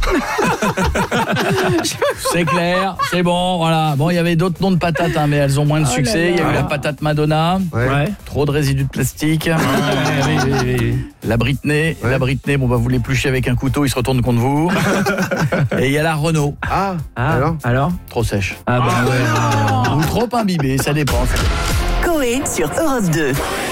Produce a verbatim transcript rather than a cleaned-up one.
C'est clair, c'est bon, voilà. Bon, il y avait d'autres noms de patates, hein, mais elles ont moins de Oh succès. là là. Il y a eu la patate Madonna. Ouais. Ouais. Trop de résidus de plastique. Ouais, oui, oui, oui. La Britney, Ouais. la Britney, bon bah vous l'épluchez avec un couteau, il se retourne contre vous. Et il y a la Renault, Ah, Ah, alors alors trop sèche. Ah bah ouais. Ou trop imbibée, ça dépend. Coé sur Europe deux.